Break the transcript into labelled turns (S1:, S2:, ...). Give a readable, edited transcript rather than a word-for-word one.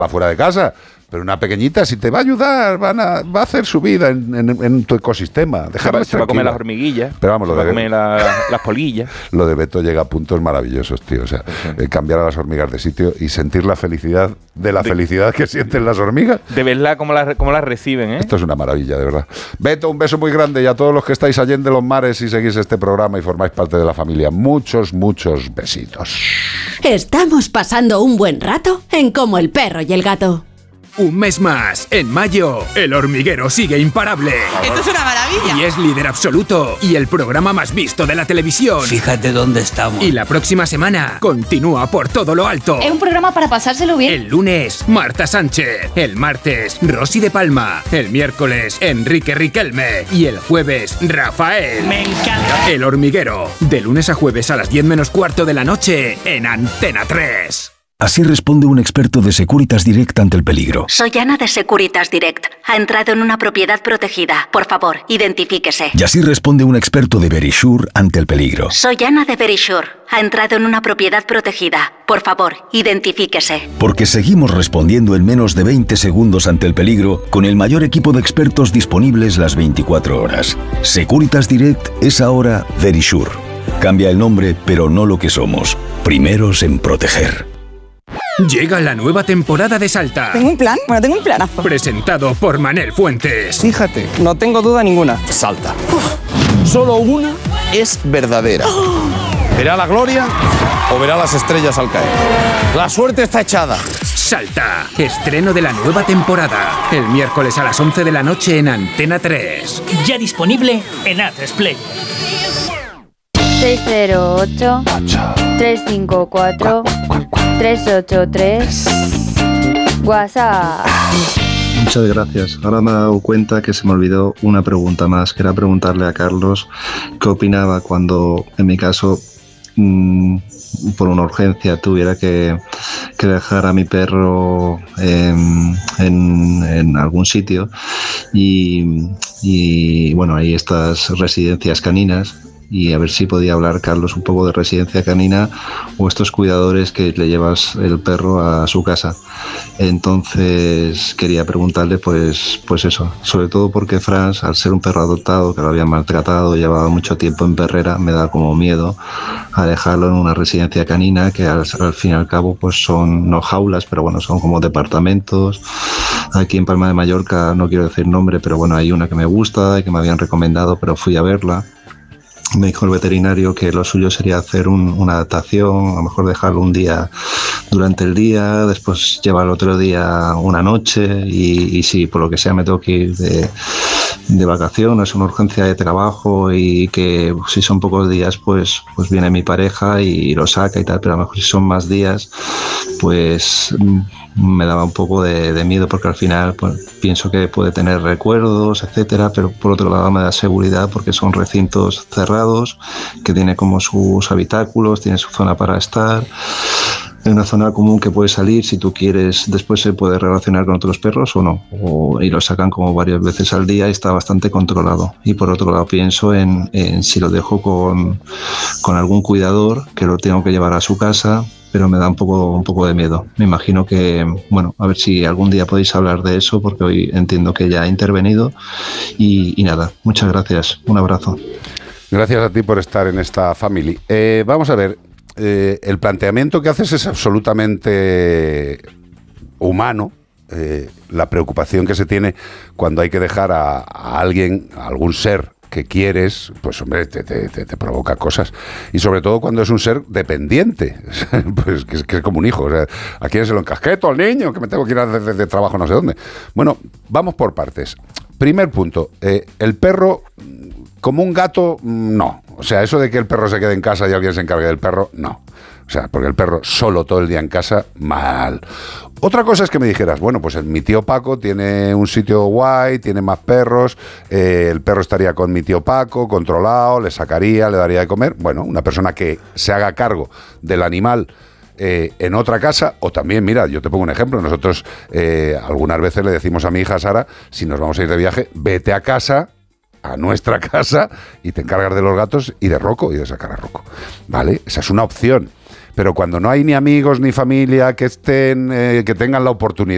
S1: va fuera de casa. Pero una pequeñita, si te va a ayudar, va a hacer su vida en tu ecosistema.
S2: Se va a comer las hormiguillas,
S1: pero vamos,
S2: se va a comer las polillas.
S1: Lo de Beto llega a puntos maravillosos, tío. O sea, cambiar a las hormigas de sitio y sentir la felicidad felicidad que sienten las hormigas.
S2: De verla cómo las reciben, ¿eh?
S1: Esto es una maravilla, de verdad. Beto, un beso muy grande y a todos los que estáis allá de los mares y seguís este programa y formáis parte de la familia. Muchos, muchos besitos.
S3: Estamos pasando un buen rato en Como el perro y el gato.
S4: Un mes más, en mayo, El Hormiguero sigue imparable.
S5: ¡Esto es una maravilla!
S4: Y es líder absoluto y el programa más visto de la televisión.
S6: Fíjate dónde estamos.
S4: Y la próxima semana continúa por todo lo alto.
S7: Es un programa para pasárselo bien.
S4: El lunes, Marta Sánchez. El martes, Rosy de Palma. El miércoles, Enrique Riquelme. Y el jueves, Rafael.
S5: ¡Me encanta!
S4: El Hormiguero, de lunes a jueves a las 10 menos cuarto de la noche en Antena 3.
S8: Así responde un experto de Securitas Direct ante el peligro.
S9: Soy Ana de Securitas Direct. Ha entrado en una propiedad protegida. Por favor, identifíquese.
S8: Y así responde un experto de Verisure ante el peligro.
S9: Soy Ana de Verisure. Ha entrado en una propiedad protegida. Por favor, identifíquese.
S8: Porque seguimos respondiendo en menos de 20 segundos ante el peligro con el mayor equipo de expertos disponibles las 24 horas. Securitas Direct es ahora Verisure. Cambia el nombre, pero no lo que somos. Primeros en proteger.
S4: Llega la nueva temporada de Salta.
S5: ¿Tengo un plan? Bueno, tengo un planazo.
S4: Presentado por Manel Fuentes.
S10: Fíjate, no tengo duda ninguna. Salta. Solo una es verdadera. ¿Verá la gloria o verá las estrellas al caer? La suerte está echada.
S4: Salta. Estreno de la nueva temporada. El miércoles a las 11 de la noche en Antena 3.
S11: Ya disponible en A3 Player.
S12: 608-354-383 WhatsApp.
S13: Muchas gracias. Ahora me he dado cuenta que se me olvidó una pregunta más, que era preguntarle a Carlos qué opinaba cuando, en mi caso, por una urgencia tuviera que dejar a mi perro en algún sitio y bueno, hay estas residencias caninas. Y a ver si podía hablar, Carlos, un poco de residencia canina o estos cuidadores que le llevas el perro a su casa. Entonces quería preguntarle pues eso, sobre todo porque Franz, al ser un perro adoptado que lo habían maltratado, llevaba mucho tiempo en perrera, me da como miedo a dejarlo en una residencia canina que al fin y al cabo pues son no jaulas, pero bueno, son como departamentos. Aquí en Palma de Mallorca, no quiero decir nombre, pero bueno, hay una que me gusta y que me habían recomendado, pero fui a verla. Me dijo el veterinario que lo suyo sería hacer una adaptación, a lo mejor dejarlo un día durante el día, después llevarlo otro día una noche y si por lo que sea me tengo que ir de vacaciones, es una urgencia de trabajo y que si son pocos días pues viene mi pareja y lo saca y tal, pero a lo mejor si son más días pues me daba un poco de miedo porque al final pues, pienso que puede tener recuerdos, etcétera, pero por otro lado me da seguridad porque son recintos cerrados que tiene como sus habitáculos, tiene su zona para estar. En una zona común que puede salir, si tú quieres, después se puede relacionar con otros perros o no, y lo sacan como varias veces al día y está bastante controlado. Y por otro lado pienso en si lo dejo con algún cuidador, que lo tengo que llevar a su casa, pero me da un poco de miedo. Me imagino que, bueno, a ver si algún día podéis hablar de eso, porque hoy entiendo que ya ha intervenido. Y nada, muchas gracias, un abrazo.
S1: Gracias a ti por estar en esta familia. Vamos a ver. El planteamiento que haces es absolutamente humano, la preocupación que se tiene cuando hay que dejar a alguien, a algún ser que quieres, pues hombre, te provoca cosas. Y sobre todo cuando es un ser dependiente, pues que es como un hijo. O sea, ¿a quién se lo encasqueto al niño? Que me tengo que ir a hacer de trabajo no sé dónde. Bueno, vamos por partes. Primer punto, el perro, como un gato, no. O sea, eso de que el perro se quede en casa y alguien se encargue del perro, no. O sea, porque el perro solo todo el día en casa, mal. Otra cosa es que me dijeras, bueno, pues mi tío Paco tiene un sitio guay, tiene más perros, el perro estaría con mi tío Paco, controlado, le sacaría, le daría de comer. Bueno, una persona que se haga cargo del animal en otra casa, o también, mira, yo te pongo un ejemplo, nosotros algunas veces le decimos a mi hija Sara, si nos vamos a ir de viaje, vete a casa, a nuestra casa, y te encargas de los gatos y de Rocco y de sacar a Rocco, ¿vale? Esa es una opción. Pero cuando no hay ni amigos ni familia que estén, que tengan la oportunidad